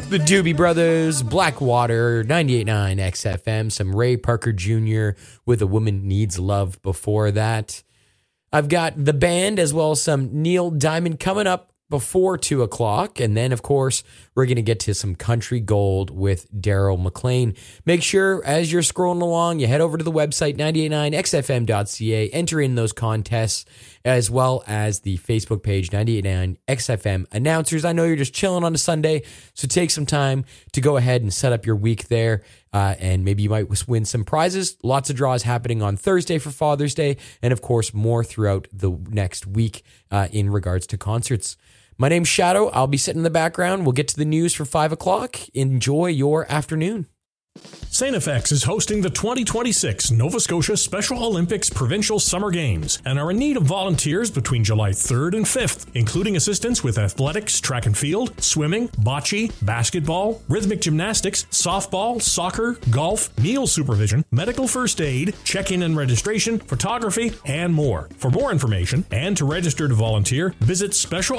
The Doobie Brothers, Blackwater, 98.9 XFM, some Ray Parker Jr. with A Woman Needs Love before that. I've got the band as well as some Neil Diamond coming up before 2 o'clock. And then, of course, we're going to get to some country gold with Daryl McLean. Make sure as you're scrolling along, you head over to the website, 989xfm.ca, enter in those contests, as well as the Facebook page, 98.9 XFM Announcers. I know you're just chilling on a Sunday, so take some time to go ahead and set up your week there. And maybe you might win some prizes. Lots of draws happening on Thursday for Father's Day, and of course, more throughout the next week in regards to concerts. My name's Shadow. I'll be sitting in the background. We'll get to the news for 5 o'clock. Enjoy your afternoon. St. FX is hosting the 2026 Nova Scotia Special Olympics Provincial Summer Games and are in need of volunteers between July 3rd and 5th, including assistance with athletics, track and field, swimming, bocce, basketball, rhythmic gymnastics, softball, soccer, golf, meal supervision, medical first aid, check-in and registration, photography, and more. For more information and to register to volunteer, visit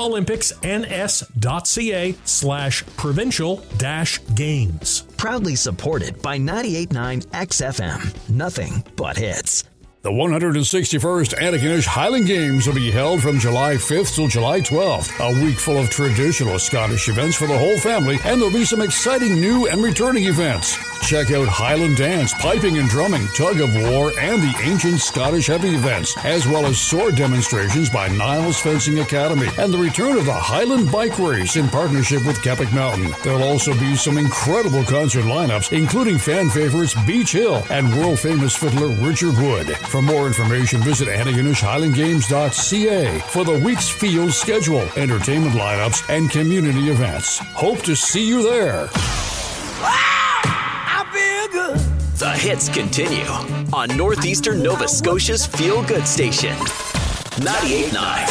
specialolympicsns.ca/provincial-games. Proudly supported by 98.9 XFM. Nothing but hits. The 161st Antigonish Highland Games will be held from July 5th till July 12th. A week full of traditional Scottish events for the whole family, and there'll be some exciting new and returning events. Check out Highland dance, piping and drumming, tug of war, and the ancient Scottish heavy events, as well as sword demonstrations by Niles Fencing Academy, and the return of the Highland Bike Race in partnership with Keppoch Mountain. There'll also be some incredible concert lineups, including fan favorites Beach Hill and world-famous fiddler Richard Wood. For more information, visit AntigonishHighlandGames.ca for the week's field schedule, entertainment lineups, and community events. Hope to see you there. I feel good. The hits continue on Northeastern Nova Scotia's Feel Good Station, 98.9